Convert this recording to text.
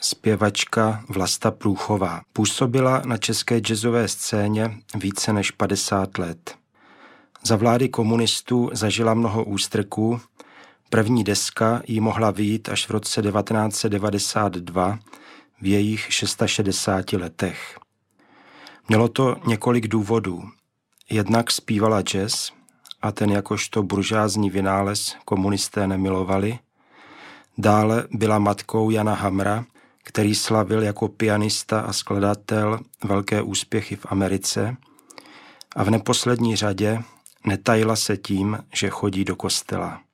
zpěvačka Vlasta Průchová. Působila na české jazzové scéně více než 50 let. Za vlády komunistů zažila mnoho ústrků. První deska jí mohla vyjít až v roce 1992 v jejich 660 letech. Mělo to několik důvodů. Jednak zpívala jazz a ten jakožto buržoázní vynález komunisté nemilovali. Dále byla matkou Jana Hamra, který slavil jako pianista a skladatel velké úspěchy v Americe. A v neposlední řadě netajila se tím, že chodí do kostela.